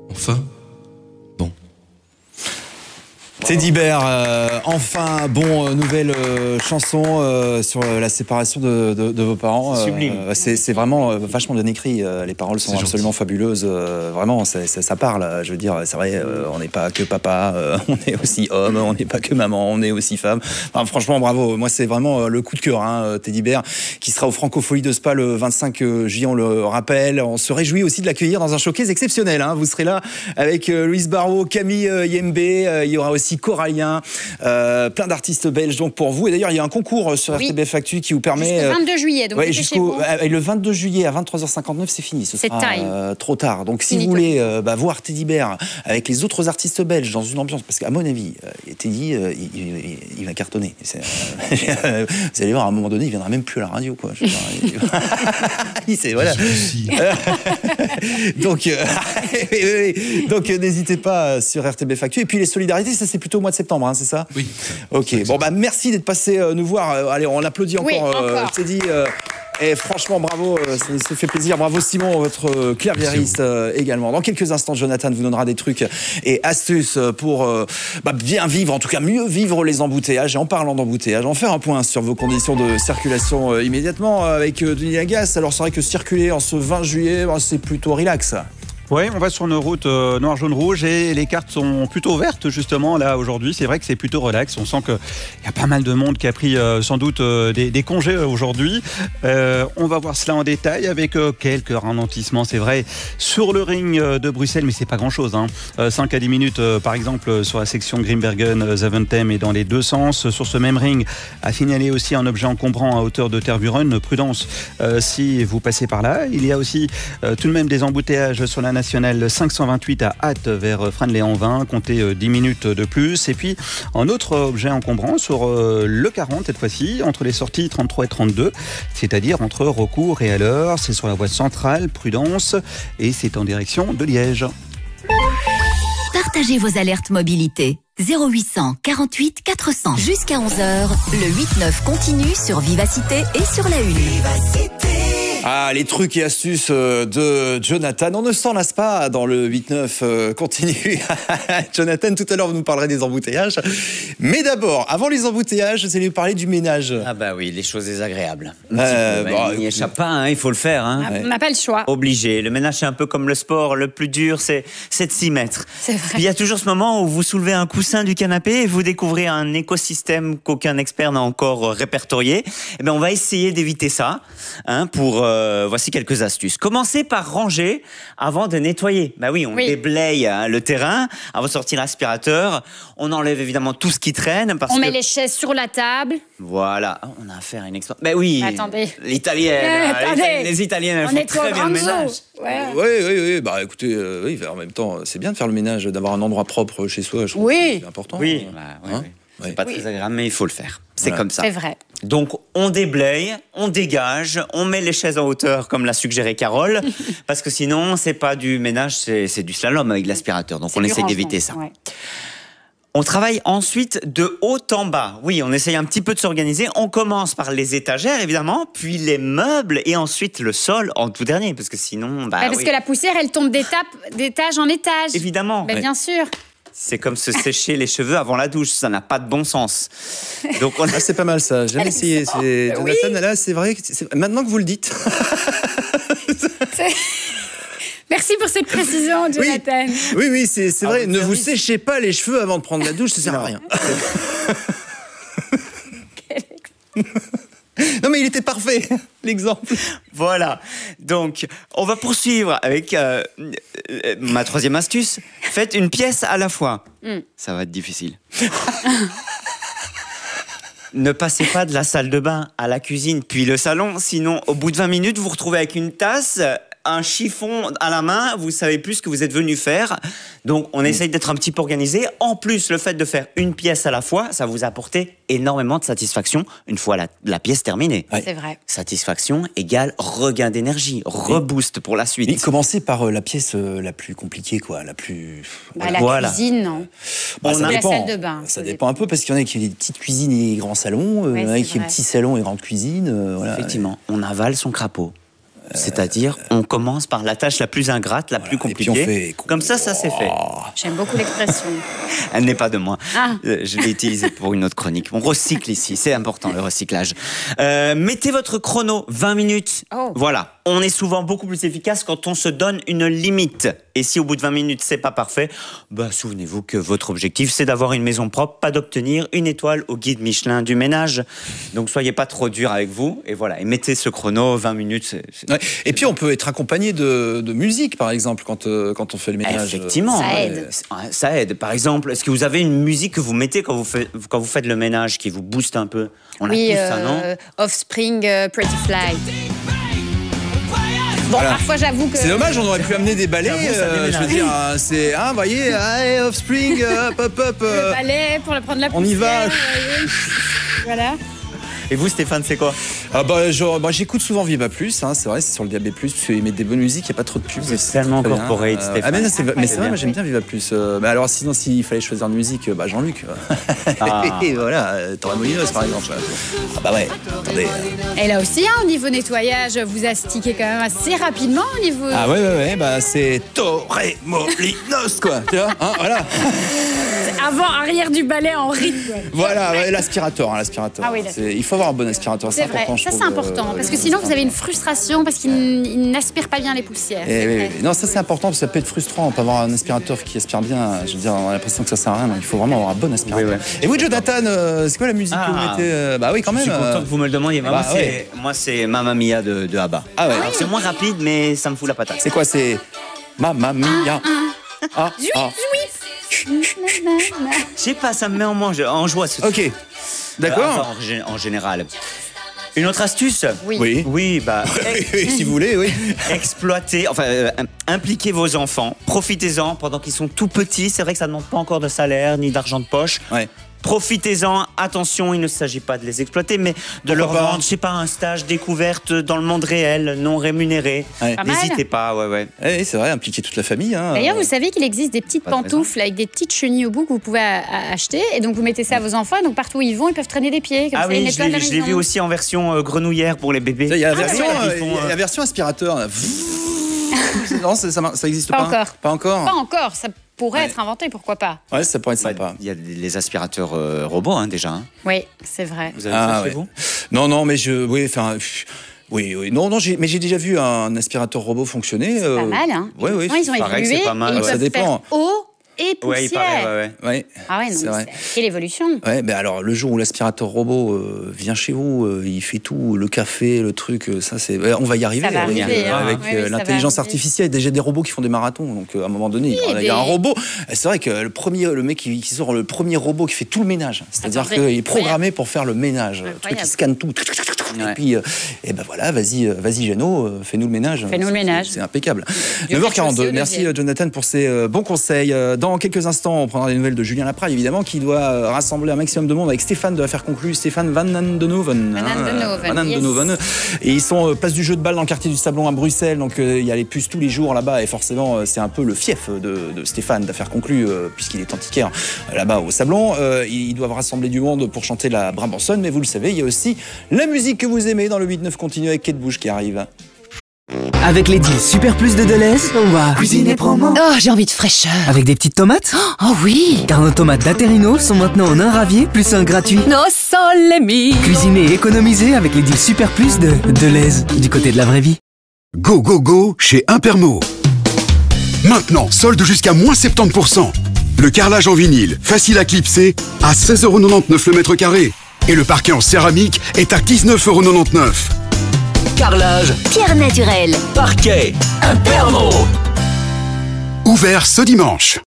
Enfin. Bon. Teddy Bear, enfin, bon, nouvelle chanson sur la séparation de vos parents. Sublime. C'est vraiment vachement bien écrit. Les paroles sont absolument fabuleuses. Vraiment, ça parle. Je veux dire, c'est vrai, on n'est pas que papa, on est aussi homme, on n'est pas que maman, on est aussi femme. Enfin, franchement, bravo. Moi, c'est vraiment le coup de cœur, hein, Teddy Bear, qui sera au Francofolie de Spa le 25 juillet, on le rappelle. On se réjouit aussi de l'accueillir dans un showcase exceptionnel. Hein. Vous serez là avec Louise Barrault, Camille Yembe. Il y aura aussi Corallien, plein d'artistes belges donc pour vous. Et d'ailleurs, il y a un concours sur RTBF Actu qui vous permet... Jusqu'au 22 juillet, donc le 22 juillet à 23h59, c'est fini. Ce sera trop tard. Donc si vous voulez voir Teddy Bear avec les autres artistes belges dans une ambiance, parce qu'à mon avis, Teddy, il va cartonner. Vous allez voir, à un moment donné, il viendra même plus à la radio, quoi. Voilà. Donc n'hésitez pas sur RTBF Actu. Et puis les solidarités, ça c'est plutôt au mois de septembre, hein, c'est ça? Oui. Ok. Bon, merci d'être passé nous voir. Allez, on applaudit encore. Teddy. Et franchement, bravo, ça fait plaisir. Bravo Simon, votre claviériste également. Dans quelques instants, Jonathan vous donnera des trucs et astuces pour bien vivre, en tout cas mieux vivre les embouteillages. Et en parlant d'embouteillages, on va faire un point sur vos conditions de circulation immédiatement avec Denis Lagas. Alors c'est vrai que circuler en ce 20 juillet, c'est plutôt relax. Oui, on va sur nos routes noir, jaune, rouge et les cartes sont plutôt vertes justement là aujourd'hui. C'est vrai que c'est plutôt relax. On sent qu'il y a pas mal de monde qui a pris sans doute des congés aujourd'hui. On va voir cela en détail avec quelques ralentissements, c'est vrai, sur le ring de Bruxelles, mais c'est pas grand-chose. 5 à 10 minutes par exemple sur la section Grimbergen-Zaventem et dans les deux sens. Sur ce même ring, à signaler aussi un objet encombrant à hauteur de Tervuren. Prudence si vous passez par là. Il y a aussi tout de même des embouteillages sur la nationale 528 à Hâte vers Fresnes-les-en-Vin, comptez 10 minutes de plus. Et puis, un autre objet encombrant sur le 40, cette fois-ci, entre les sorties 33 et 32, c'est-à-dire entre Recours et Alleur. C'est sur la voie centrale, Prudence, et c'est en direction de Liège. Partagez vos alertes mobilité. 0800 48 400. Jusqu'à 11h, le 8-9 continue sur Vivacité et sur la Une. Vivacité. Ah, les trucs et astuces de Jonathan. On ne s'en lasse pas dans le 8-9 continue. Jonathan, tout à l'heure, vous nous parlerez des embouteillages. Mais d'abord, avant les embouteillages, vous allez nous parler du ménage. Ah bah oui, les choses désagréables. On n'y échappe pas, il faut le faire. On n'a pas le choix. Obligé. Le ménage, c'est un peu comme le sport. Le plus dur, c'est de s'y mettre. C'est vrai. Puis il y a toujours ce moment où vous soulevez un coussin du canapé et vous découvrez un écosystème qu'aucun expert n'a encore répertorié. Eh bien, on va essayer d'éviter ça pour... voici quelques astuces. Commencez par ranger avant de nettoyer. Bah oui, on déblaye le terrain avant de sortir l'aspirateur. On enlève évidemment tout ce qui traîne. On met les chaises sur la table. Voilà. On a affaire à une experte. Bah oui. Attendez. L'italienne. Les Italiennes, elles font très bien le ménage. Oui. Bah écoutez, en même temps, c'est bien de faire le ménage, d'avoir un endroit propre chez soi. Je trouve que c'est important. Oui. C'est pas très agréable, mais il faut le faire. C'est comme ça. C'est vrai. Donc, on déblaye, on dégage, on met les chaises en hauteur, comme l'a suggéré Carole, parce que sinon, c'est pas du ménage, c'est du slalom avec l'aspirateur. Donc, on essaie d'éviter ça. Ouais. On travaille ensuite de haut en bas. Oui, on essaye un petit peu de s'organiser. On commence par les étagères, évidemment, puis les meubles, et ensuite le sol en tout dernier, parce que sinon... parce que la poussière, elle tombe d'étage en étage. Évidemment. Bien sûr. C'est comme se sécher les cheveux avant la douche, ça n'a pas de bon sens. Donc c'est pas mal ça, j'ai jamais essayé. Jonathan, là, c'est vrai, maintenant que vous le dites. Merci pour cette précision, Jonathan. Oui, c'est vrai, ne vous séchez pas les cheveux avant de prendre la douche, ça sert à rien. Non mais il était parfait, l'exemple. Voilà, donc on va poursuivre avec ma troisième astuce. Faites une pièce à la fois. Ça va être difficile. Ne passez pas de la salle de bain à la cuisine, puis le salon. Sinon, au bout de 20 minutes, vous vous retrouvez avec une tasse, un chiffon à la main, vous savez plus ce que vous êtes venu faire. Donc, on essaye d'être un petit peu organisé. En plus, le fait de faire une pièce à la fois, ça vous a apporté énormément de satisfaction une fois la pièce terminée. C'est vrai. Satisfaction égale regain d'énergie, reboost pour la suite. Et commencez par la pièce la plus compliquée, quoi, la plus... La cuisine, non. Ça dépend. La salle de bain. Ça dépend un peu, parce qu'il y en a qui ont des petites cuisines et des grands salons, il y en a qui ont des petits salons et grandes cuisines. Effectivement, on avale son crapaud. C'est-à-dire, on commence par la tâche la plus ingrate, la plus compliquée. Et puis on fait... Comme ça c'est fait. J'aime beaucoup l'expression. Elle n'est pas de moi. Ah. Je l'ai utilisée pour une autre chronique. On recycle ici, c'est important le recyclage. Mettez votre chrono, 20 minutes. Oh. Voilà. On est souvent beaucoup plus efficace quand on se donne une limite. Et si au bout de 20 minutes, c'est pas parfait, souvenez-vous que votre objectif, c'est d'avoir une maison propre, pas d'obtenir une étoile au guide Michelin du ménage. Donc soyez pas trop dur avec vous. Et voilà, et mettez ce chrono, 20 minutes. Ouais. Et puis on peut être accompagné de musique, par exemple, quand on fait le ménage. Effectivement. Ça aide. Ça aide. Par exemple, est-ce que vous avez une musique que vous mettez quand vous faites le ménage qui vous booste un peu? On a tous ça, non? Offspring, Pretty Fly. Bon, Voilà. parfois j'avoue que... C'est dommage, on aurait pu amener des balais. J'avoue, ça déménage. Je veux dire, c'est, vous voyez, allez, Offspring, hop. Le balai pour prendre la poussière. On y va. Voilà. Et vous, Stéphane, c'est quoi? J'écoute souvent Viva Plus, hein, c'est vrai, c'est sur le DAB+, ils mettent des bonnes musiques, il n'y a pas trop de pubs. C'est tellement très bien. corporate, Stéphane. Ah mais c'est vrai, bien. moi j'aime bien Viva Plus. Mais alors sinon, s'il fallait choisir une musique, Jean-Luc. Et voilà, Torre Molinos par exemple. Ah bah ouais, attendez. Et là aussi, au niveau nettoyage, vous astiquez quand même assez rapidement au niveau... Ah ouais, c'est Torre Molinos quoi, tu vois, hein, voilà. Avant-arrière du balai en rythme. Voilà, ouais, l'aspirateur. Ah oui, il faut avoir un bon aspirateur, c'est vrai, important. ça c'est important, parce que sinon vous avez une frustration parce qu'il n'aspire pas bien les poussières. Non, ça c'est important, parce que ça peut être frustrant, on peut avoir un aspirateur qui aspire bien, je veux dire, on a l'impression que ça sert à rien, donc il faut vraiment avoir un bon aspirateur. Oui. Et oui, Jonathan, c'est quoi la musique que vous mettez? Bah oui, quand même. Je suis content que vous me le demandiez. ouais. Moi, c'est Mamma Mia de ABBA. Ah ouais. Alors, c'est moins rapide, mais ça me fout la patate. C'est quoi, c'est Mamma Mia? Je sais pas, ça me met en joie. Ce Ok, d'accord. En général. Une autre astuce? Oui. Oui, Si vous voulez, oui. exploitez, impliquez vos enfants. Profitez-en pendant qu'ils sont tout petits. C'est vrai que ça ne demande pas encore de salaire ni d'argent de poche. Ouais. Profitez-en, attention, il ne s'agit pas de les exploiter, mais de leur pas rendre, je sais pas, un stage découverte dans le monde réel, non rémunéré. Ouais. Pas mal. N'hésitez pas, ouais. Eh, c'est vrai, impliquer toute la famille. Hein. D'ailleurs, vous savez qu'il existe des petites Pas de pantoufles avec des petites chenilles au bout que vous pouvez acheter, et donc vous mettez ça à vos enfants, et donc partout où ils vont, ils peuvent traîner des pieds. Comme Ah ça, ils oui, nettoient la je l'ai maison. vu aussi en version grenouillère pour les bébés. Il y a la Ah, version, ouais, ils font, il y a la version aspirateur. Non, ça existe Pas pas. encore. Pas encore. Pas encore, ça pourrait être inventé, pourquoi pas? Ouais, ça pourrait être sympa. Il y a les aspirateurs robots déjà. Hein. Oui, c'est vrai. Vous avez ça chez vous? Non, mais oui, non, mais j'ai déjà vu un aspirateur robot fonctionner. C'est pas mal, hein? Oui. Non, ils ont Pareil que évolué, c'est pas mal, et ils ouais. peuvent Ça dépend. faire eau et poussière. Ouais, il paraît, Ouais. Ah ouais, non, C'est mais vrai. quelle évolution. Ouais, mais alors le jour où l'aspirateur robot vient chez vous, il fait tout, le café, le truc, ça c'est, on va y arriver. Ça va avec arriver, hein. avec Oui, ça va l'intelligence arriver. artificielle, il y a déjà des robots qui font des marathons, donc à un moment donné, il y a un robot. C'est vrai que le mec qui sort le premier robot qui fait tout le ménage, c'est-à-dire Attendez, qu'il est programmé pour faire le ménage, le truc qui Incroyable. scanne tout. Et puis, et ben voilà, vas-y Jeannot, fais-nous le ménage. Fais-nous le ménage. C'est impeccable. Dieu fait aussi 9h42. au Merci deuxième. Jonathan pour ces bons conseils. Dans quelques instants, on prendra des nouvelles de Julien Lapraille, évidemment, qui doit rassembler un maximum de monde avec Stéphane de l'affaire conclue, Stéphane Van Andenoven. Yes. Et ils sont place du jeu de balle dans le quartier du Sablon à Bruxelles. Donc il y a les puces tous les jours là-bas. Et forcément, c'est un peu le fief de Stéphane d'affaire conclue, puisqu'il est antiquaire là-bas au Sablon. Ils doivent rassembler du monde pour chanter la Brabançonne. Mais vous le savez, il y a aussi la musique que vous aimez dans le 8-9 continu avec Kate Bush qui arrive. Avec les deals Super Plus de Deleuze, on va cuisiner promo. Oh, j'ai envie de fraîcheur. Avec des petites tomates. Oh oui. Car nos tomates d'Aterino sont maintenant en un ravier plus un gratuit. No sole mio. Cuisiner et économiser avec les deals Super Plus de Deleuze, du côté de la vraie vie. Go, go, go chez Impermo. Maintenant, solde jusqu'à moins 70%. Le carrelage en vinyle, facile à clipser, à 16,99€ le mètre carré. Et le parquet en céramique est à 19,99€. Carrelage, Pierre naturelle. parquet, Impermo. Ouvert ce dimanche.